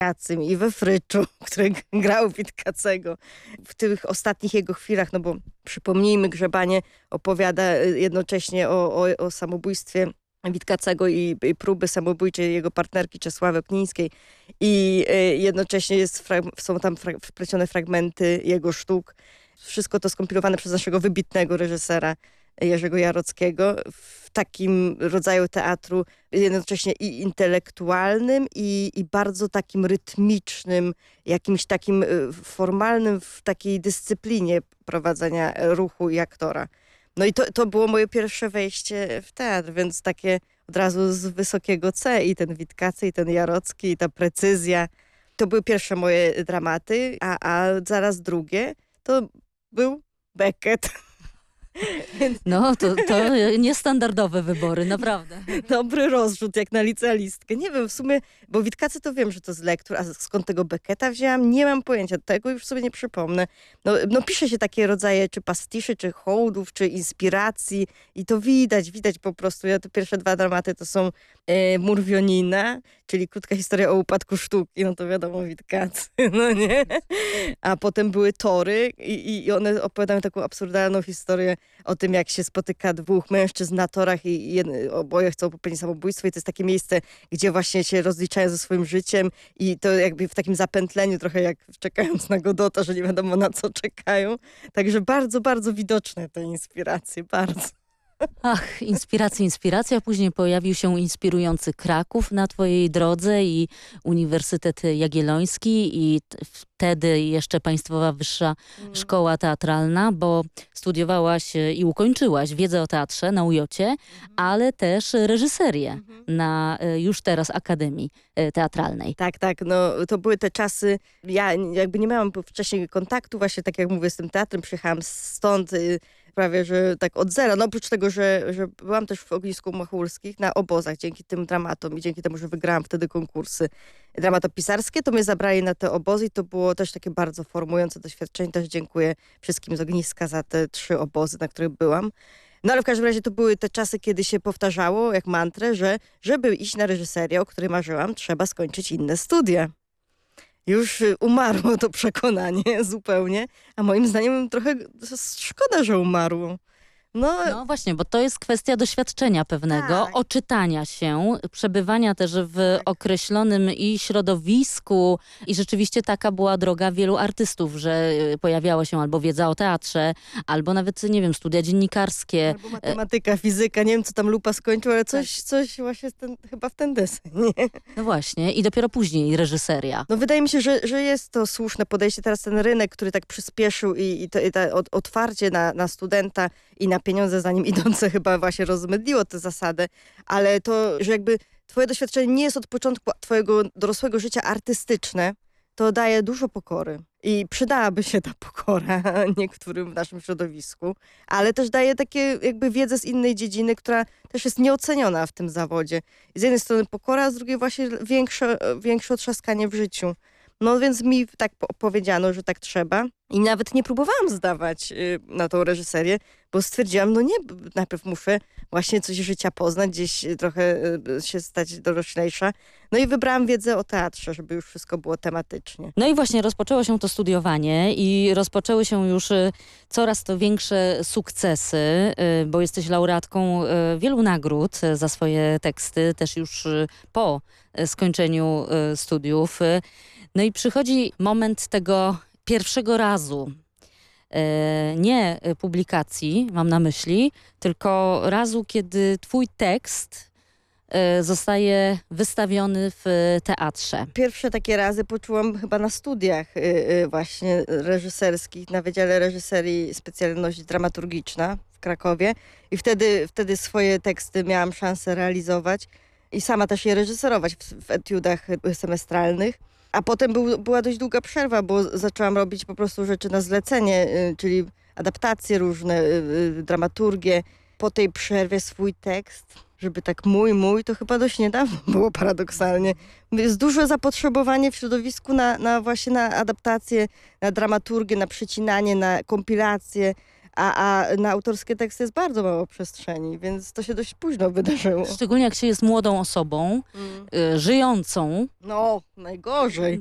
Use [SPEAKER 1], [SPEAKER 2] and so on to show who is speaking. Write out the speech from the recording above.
[SPEAKER 1] Kacym i we Fryczu, który grał Witkacego. W tych ostatnich jego chwilach, no bo przypomnijmy, Grzebanie opowiada jednocześnie o samobójstwie Witkacego i próby samobójczej jego partnerki Czesławy Oknińskiej i jednocześnie są tam wplecione fragmenty jego sztuk. Wszystko to skompilowane przez naszego wybitnego reżysera Jerzego Jarockiego w takim rodzaju teatru jednocześnie i intelektualnym i bardzo takim rytmicznym, jakimś takim formalnym w takiej dyscyplinie prowadzenia ruchu i aktora. No i to było moje pierwsze wejście w teatr, więc takie od razu z wysokiego C i ten Witkacy, i ten Jarocki, i ta precyzja. To były pierwsze moje dramaty, a zaraz drugie to był Beckett.
[SPEAKER 2] No, to niestandardowe wybory, naprawdę.
[SPEAKER 1] Dobry rozrzut, jak na licealistkę. Nie wiem, w sumie, bo Witkacy to wiem, że to z lektur, a skąd tego Becketta wzięłam, nie mam pojęcia. Tego już sobie nie przypomnę. No pisze się takie rodzaje, czy pastiszy, czy hołdów, czy inspiracji i to widać po prostu. Te pierwsze dwa dramaty to są Mur Wionina, czyli krótka historia o upadku sztuki, no to wiadomo Witkacy, no nie? A potem były Tory i one opowiadają taką absurdalną historię o tym, jak się spotyka dwóch mężczyzn na torach i oboje chcą popełnić samobójstwo i to jest takie miejsce, gdzie właśnie się rozliczają ze swoim życiem i to jakby w takim zapętleniu, trochę jak czekając na Godota, że nie wiadomo na co czekają. Także bardzo, bardzo widoczne te inspiracje, bardzo.
[SPEAKER 2] Ach, inspiracja. Później pojawił się inspirujący Kraków na twojej drodze i Uniwersytet Jagielloński i wtedy jeszcze Państwowa Wyższa Szkoła Teatralna, bo studiowałaś i ukończyłaś wiedzę o teatrze na UJ-cie, ale też reżyserię na już teraz Akademii Teatralnej.
[SPEAKER 1] Tak, no to były te czasy, ja jakby nie miałam wcześniej kontaktu właśnie, tak jak mówię, z tym teatrem, przyjechałam stąd prawie, że tak od zera. No oprócz tego, że byłam też w Ognisku Machulskich na obozach dzięki tym dramatom i dzięki temu, że wygrałam wtedy konkursy dramatopisarskie, to mnie zabrali na te obozy i to było też takie bardzo formujące doświadczenie. Też dziękuję wszystkim z Ogniska za te 3 obozy, na których byłam. No ale w każdym razie to były te czasy, kiedy się powtarzało jak mantrę, że żeby iść na reżyserię, o której marzyłam, trzeba skończyć inne studia. Już umarło to przekonanie zupełnie, a moim zdaniem trochę szkoda, że umarło.
[SPEAKER 2] No właśnie, bo to jest kwestia doświadczenia pewnego,
[SPEAKER 1] Tak.
[SPEAKER 2] oczytania się, przebywania też w określonym i środowisku i rzeczywiście taka była droga wielu artystów, że pojawiała się albo wiedza o teatrze, albo nawet, nie wiem, studia dziennikarskie.
[SPEAKER 1] Albo matematyka, fizyka, nie wiem co tam Lupa skończył, ale coś właśnie chyba w ten deseń, nie?
[SPEAKER 2] No właśnie, i dopiero później reżyseria.
[SPEAKER 1] No wydaje mi się, że jest to słuszne podejście. Teraz ten rynek, który tak przyspieszył i otwarcie na studenta i na pieniądze za nim idące chyba właśnie rozmydliło tę zasadę, ale to, że jakby twoje doświadczenie nie jest od początku twojego dorosłego życia artystyczne, to daje dużo pokory. I przydałaby się ta pokora niektórym w naszym środowisku, ale też daje takie jakby wiedzę z innej dziedziny, która też jest nieoceniona w tym zawodzie. I z jednej strony pokora, a z drugiej właśnie większe otrzaskanie w życiu. No więc mi tak powiedziano, że tak trzeba. I nawet nie próbowałam zdawać na tą reżyserię, bo stwierdziłam, no nie, najpierw muszę właśnie coś życia poznać, gdzieś trochę się stać doroślejsza. No i wybrałam wiedzę o teatrze, żeby już wszystko było tematycznie.
[SPEAKER 2] No i właśnie rozpoczęło się to studiowanie i rozpoczęły się już coraz to większe sukcesy, bo jesteś laureatką wielu nagród za swoje teksty, też już po skończeniu studiów. No i przychodzi moment tego pierwszego razu, nie publikacji, mam na myśli, tylko razu, kiedy twój tekst zostaje wystawiony w teatrze.
[SPEAKER 1] Pierwsze takie razy poczułam chyba na studiach właśnie reżyserskich, na Wydziale Reżyserii specjalność dramaturgiczna w Krakowie i wtedy swoje teksty miałam szansę realizować i sama też je reżyserować w etiudach semestralnych. A potem była dość długa przerwa, bo zaczęłam robić po prostu rzeczy na zlecenie, czyli adaptacje różne, dramaturgię. Po tej przerwie swój tekst, żeby tak mój, to chyba dość niedawno było paradoksalnie. Jest duże zapotrzebowanie w środowisku właśnie na adaptację, na dramaturgię, na przecinanie, na kompilację. a na autorskie teksty jest bardzo mało przestrzeni, więc to się dość późno wydarzyło.
[SPEAKER 2] Szczególnie jak się jest młodą osobą, żyjącą,
[SPEAKER 1] No, najgorzej.